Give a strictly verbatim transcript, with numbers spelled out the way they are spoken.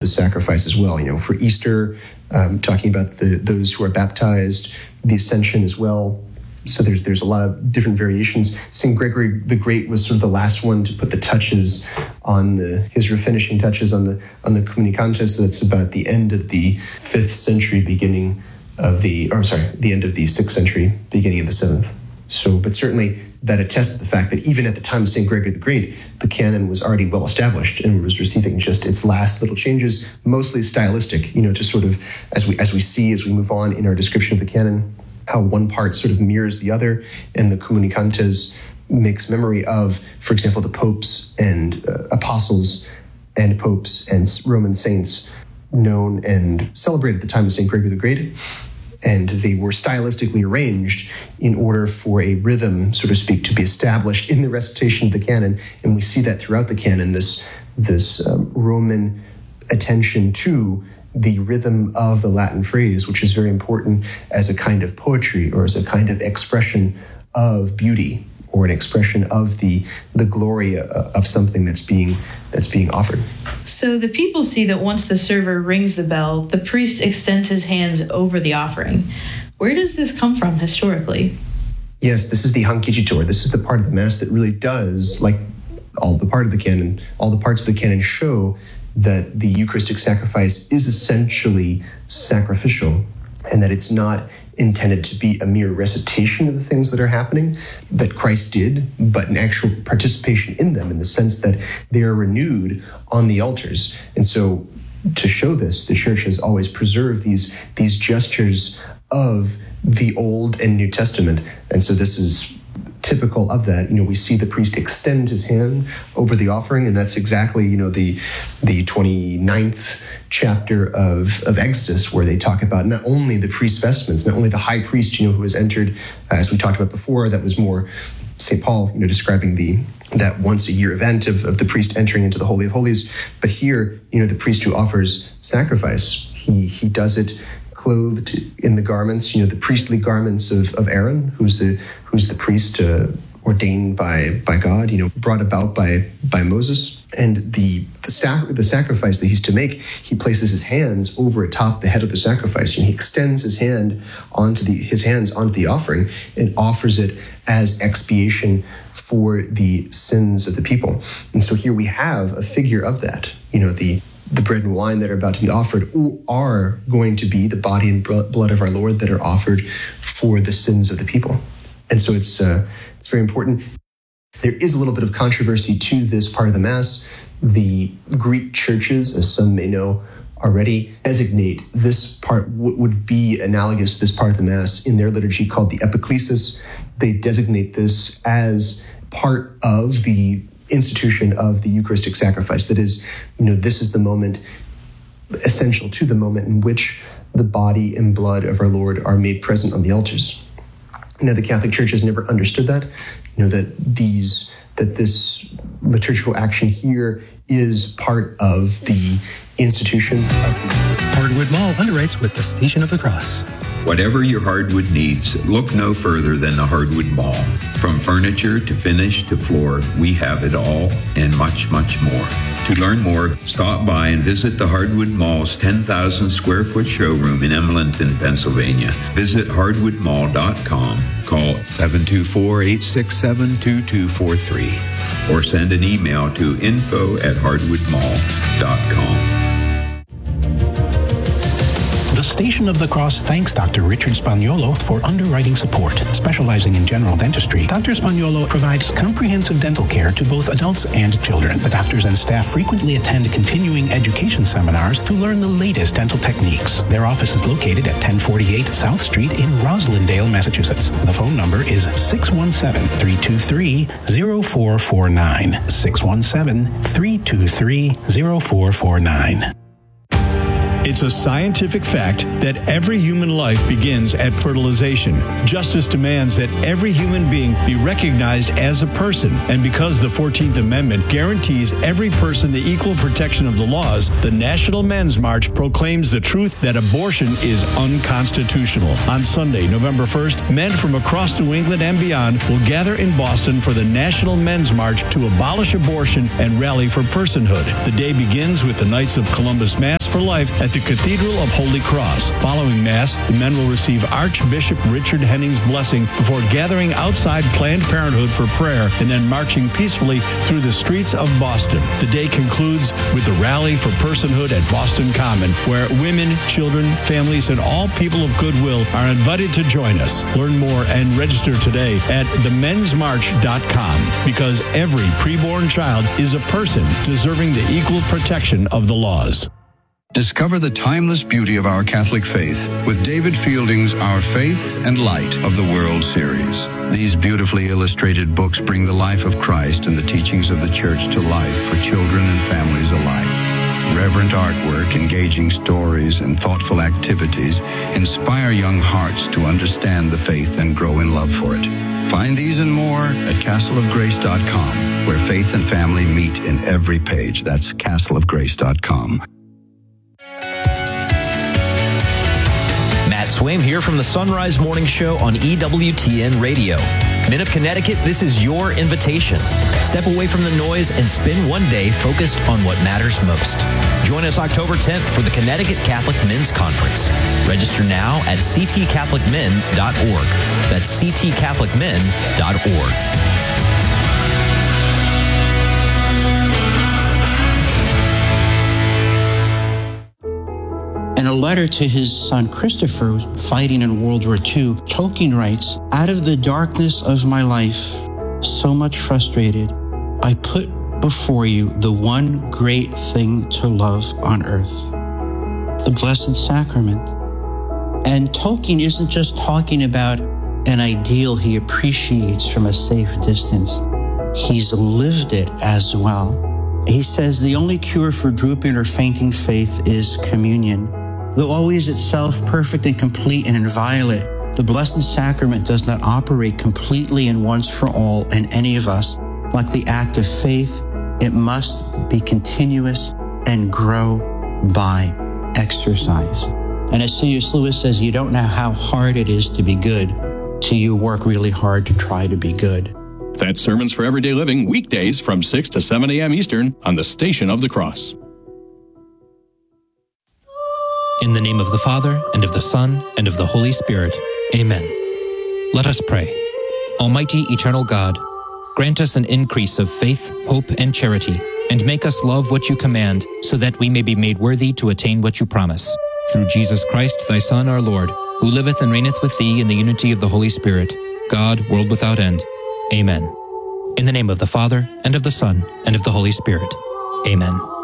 sacrifice as well. You know, for Easter, um, talking about the those who are baptized, the Ascension as well. So there's there's a lot of different variations. Saint Gregory the Great was sort of the last one to put the touches on the his finishing touches on the on the Communicantes. So that's about the end of the fifth century, beginning of the or sorry, the end of the sixth century, beginning of the seventh. So, but certainly that attests to the fact that even at the time of Saint Gregory the Great, the canon was already well established and was receiving just its last little changes, mostly stylistic. You know, to sort of as we as we see as we move on in our description of the canon, how one part sort of mirrors the other, and the Communicantes makes memory of, for example, the popes and uh, apostles and popes and Roman saints known and celebrated at the time of Saint Gregory the Great. And they were stylistically arranged in order for a rhythm, so to speak, to be established in the recitation of the canon. And we see that throughout the canon, this, this um, Roman attention to the rhythm of the Latin phrase, which is very important as a kind of poetry or as a kind of expression of beauty or an expression of the the glory of something that's being that's being offered. So the people see that once the server rings the bell, the priest extends his hands over the offering. Where does this come from historically? Yes, this is the Hankicitor. This is the part of the Mass that really does, like all the part of the canon, all the parts of the canon show that the Eucharistic sacrifice is essentially sacrificial, and that it's not intended to be a mere recitation of the things that are happening that Christ did, but an actual participation in them, in the sense that they are renewed on the altars. And so to show this, the Church has always preserved these these gestures of the Old and New Testament. And so this is typical of that. You know, we see the priest extend his hand over the offering, and that's exactly, you know, the the twenty-ninth chapter of, of Exodus, where they talk about not only the priest's vestments, not only the high priest, you know, who has entered, uh, as we talked about before, that was more Saint Paul, you know, describing the that once a year event of, of the priest entering into the Holy of Holies. But here, you know, the priest who offers sacrifice, he he does it clothed in the garments, you know, the priestly garments of, of Aaron, who's the who's the priest uh, ordained by by God, you know, brought about by by Moses. And the the, sac- the sacrifice that he's to make, he places his hands over atop the head of the sacrifice, and he extends his hand onto the his hands onto the offering and offers it as expiation for the sins of the people. And so here we have a figure of that. You know, the the bread and wine that are about to be offered are going to be the body and blood of our Lord that are offered for the sins of the people. And so it's uh, it's very important. There is a little bit of controversy to this part of the Mass. The Greek churches, as some may know already, designate this part, what would be analogous to this part of the Mass in their liturgy called the Epiclesis. They designate this as part of the institution of the Eucharistic sacrifice. That is, you know, this is the moment, essential to the moment in which the body and blood of our Lord are made present on the altars. Now, the Catholic Church has never understood that, you know, that these, that this liturgical action here is part of the institution. Hardwood Mall underwrites with the Station of the Cross. Whatever your hardwood needs, look no further than the Hardwood Mall. From furniture to finish to floor, we have it all and much, much more. To learn more, stop by and visit the Hardwood Mall's ten thousand square foot showroom in Emlenton, Pennsylvania. Visit hardwood mall dot com. Call seven two four, eight six seven, two two four three or send an email to info at hardwood mall dot com. The Station of the Cross thanks Doctor Richard Spagnuolo for underwriting support. Specializing in general dentistry, Doctor Spagnuolo provides comprehensive dental care to both adults and children. The doctors and staff frequently attend continuing education seminars to learn the latest dental techniques. Their office is located at ten forty-eight South Street in Roslindale, Massachusetts. The phone number is six one seven, three two three, zero four four nine. six one seven, three two three, zero four four nine. It's a scientific fact that every human life begins at fertilization. Justice demands that every human being be recognized as a person, and because the fourteenth Amendment guarantees every person the equal protection of the laws, the National Men's March proclaims the truth that abortion is unconstitutional. On Sunday, November first, men from across New England and beyond will gather in Boston for the National Men's March to abolish abortion and rally for personhood. The day begins with the Knights of Columbus Mass for Life at the Cathedral of Holy Cross. Following Mass, the men will receive Archbishop Richard Henning's blessing before gathering outside Planned Parenthood for prayer and then marching peacefully through the streets of Boston. The day concludes with the Rally for Personhood at Boston Common, where women, children, families, and all people of goodwill are invited to join us. Learn more and register today at the men's march dot com, because every preborn child is a person deserving the equal protection of the laws. Discover the timeless beauty of our Catholic faith with David Fielding's Our Faith and Light of the World series. These beautifully illustrated books bring the life of Christ and the teachings of the Church to life for children and families alike. Reverent artwork, engaging stories, and thoughtful activities inspire young hearts to understand the faith and grow in love for it. Find these and more at castle of grace dot com, where faith and family meet in every page. That's castle of grace dot com. Matt Swaim here from the Sunrise Morning Show on E W T N Radio. Men of Connecticut, this is your invitation. Step away from the noise and spend one day focused on what matters most. Join us October tenth for the Connecticut Catholic Men's Conference. Register now at c t catholic men dot org. That's c t catholic men dot org. In a letter to his son Christopher, fighting in World War Two, Tolkien writes, "Out of the darkness of my life, so much frustrated, I put before you the one great thing to love on earth, the Blessed Sacrament." And Tolkien isn't just talking about an ideal he appreciates from a safe distance. He's lived it as well. He says the only cure for drooping or fainting faith is communion. Though always itself perfect and complete and inviolate, the Blessed Sacrament does not operate completely and once for all in any of us. Like the act of faith, it must be continuous and grow by exercise. And as C S Lewis says, you don't know how hard it is to be good till you work really hard to try to be good. That's Sermons for Everyday Living, weekdays from six to seven a.m. Eastern on the Station of the Cross. In the name of the Father, and of the Son, and of the Holy Spirit. Amen. Let us pray. Almighty, eternal God, grant us an increase of faith, hope, and charity, and make us love what you command, so that we may be made worthy to attain what you promise. Through Jesus Christ, thy Son, our Lord, who liveth and reigneth with thee in the unity of the Holy Spirit, God, world without end. Amen. In the name of the Father, and of the Son, and of the Holy Spirit. Amen.